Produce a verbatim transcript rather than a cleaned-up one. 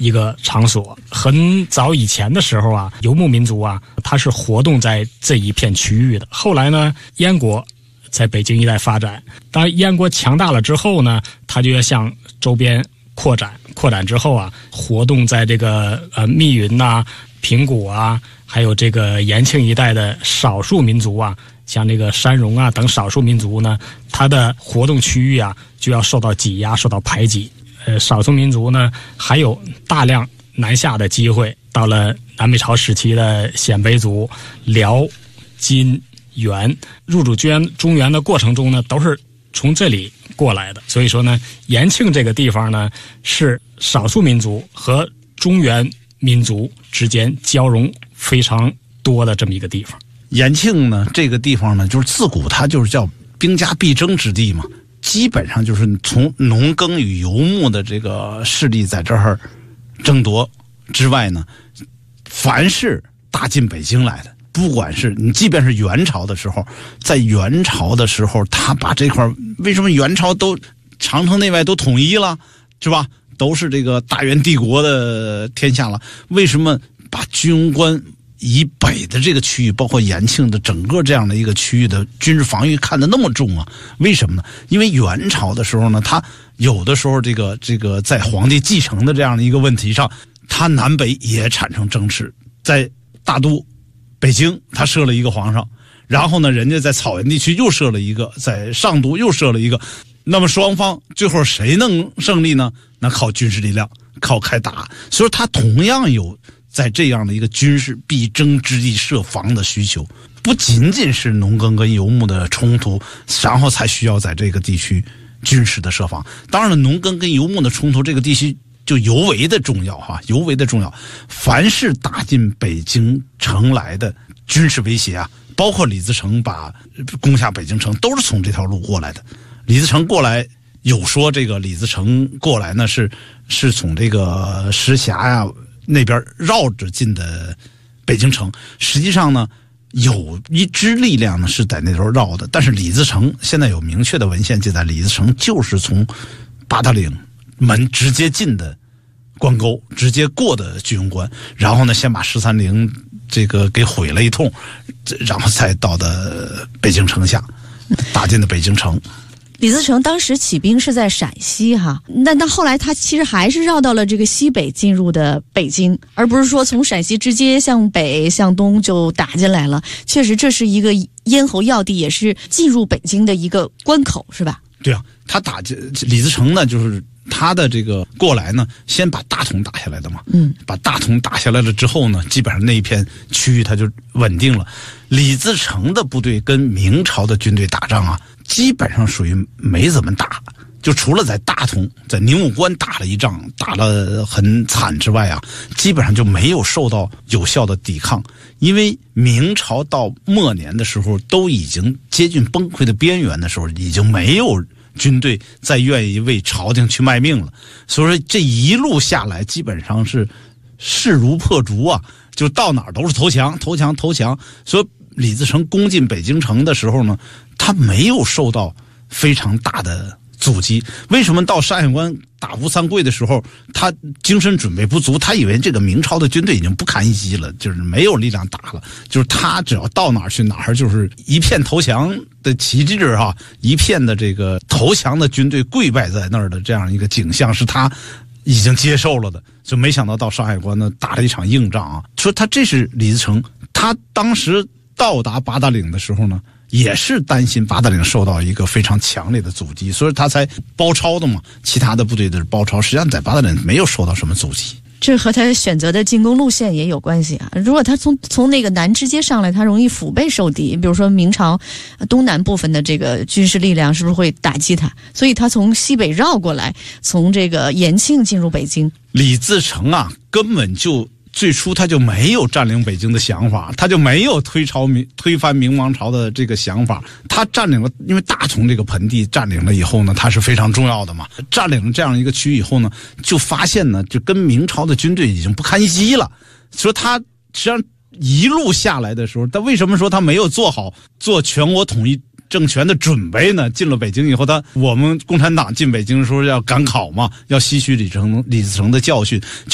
一个场所。很早以前的时候啊，游牧民族啊，它是活动在这一片区域的。后来呢，燕国在北京一带发展，当燕国强大了之后呢，它就要向周边扩展。扩展之后啊，活动在这个呃密云呐、啊、平谷啊，还有这个延庆一带的少数民族啊，像这个山戎啊等少数民族呢，它的活动区域啊就要受到挤压、受到排挤。呃，少数民族呢还有大量南下的机会。到了南北朝时期的鲜卑族、辽、金、元入主中中原的过程中呢，都是从这里过来的。所以说呢，延庆这个地方呢，是少数民族和中原民族之间交融非常多的这么一个地方。 延庆呢，这个地方呢，就是自古它就是叫兵家必争之地嘛，基本上就是从农耕与游牧的这个势力在这儿争夺之外呢，凡是打进北京来的，不管是你即便是元朝的时候，在元朝的时候他把这块，为什么元朝都长城内外都统一了，是吧，都是这个大元帝国的天下了，为什么把居庸关以北的这个区域，包括延庆的整个这样的一个区域的军事防御看得那么重啊？为什么呢？因为元朝的时候呢，他有的时候这个这个在皇帝继承的这样的一个问题上，他南北也产生争执。在大都北京他设了一个皇上，然后呢人家在草原地区又设了一个，在上都又设了一个，那么双方最后谁能胜利呢？那靠军事力量，靠开打。所以他同样有在这样的一个军事必争之地设防的需求，不仅仅是农耕跟游牧的冲突，然后才需要在这个地区军事的设防。当然了，农耕跟游牧的冲突，这个地区就尤为的重要哈，尤为的重要。凡是打进北京城来的军事威胁啊，包括李自成把攻下北京城，都是从这条路过来的。李自成过来，有说这个李自成过来呢是是从这个石峡呀、啊、那边绕着进的北京城。实际上呢，有一支力量呢是在那头绕的，但是李自成现在有明确的文献记载，李自成就是从八达岭门直接进的关沟，直接过的居庸关，然后呢先把十三陵这个给毁了一通，然后才到的北京城下，打进的北京城。 李自成当时起兵是在陕西哈，那到后来他其实还是绕到了这个西北进入的北京，而不是说从陕西直接向北向东就打进来了。确实这是一个咽喉要地，也是进入北京的一个关口，是吧？ 对啊，他打李自成呢，就是他的这个过来呢，先把大同打下来的嘛。嗯，把大同打下来了之后呢，基本上那一片区域他就稳定了。李自成的部队跟明朝的军队打仗啊，基本上属于没怎么打，就除了在大同、在宁武关打了一仗，打了很惨之外啊，基本上就没有受到有效的抵抗。因为明朝到末年的时候，都已经接近崩溃的边缘的时候，已经没有军队再愿意为朝廷去卖命了，所以说这一路下来基本上是势如破竹啊，就到哪儿都是投降投降投降。所以李自成攻进北京城的时候呢，他没有受到非常大的阻击。为什么到山海关打吴三桂的时候他精神准备不足，他以为这个明朝的军队已经不堪一击了，就是没有力量打了，就是他只要到哪儿去哪儿就是一片投降的旗帜哈、啊，一片的这个投降的军队跪拜在那儿的这样一个景象是他已经接受了的。就没想到到山海关呢打了一场硬仗啊。说他这是李自成，他当时到达八达岭的时候呢，也是担心八达岭受到一个非常强烈的阻击，所以他才包抄的嘛。其他的部队都是包抄，实际上在八达岭没有受到什么阻击。 这和他选择的进攻路线也有关系啊。如果他从从那个南直接上来，他容易腹背受敌。比如说明朝东南部分的这个军事力量是不是会打击他？所以他从西北绕过来，从这个延庆进入北京。 李自成啊，根本就最初他就没有占领北京的想法，他就没有推朝明推翻明王朝的这个想法。他占领了，因为大同这个盆地占领了以后呢，它是非常重要的嘛。占领了这样一个区域以后呢，就发现呢，就跟明朝的军队已经不堪一击了。说他实际上一路下来的时候，他为什么说他没有做好做全国统一政权的准备呢？进了北京以后，他我们共产党进北京的时候要赶考嘛，要吸取李成李自成的教训。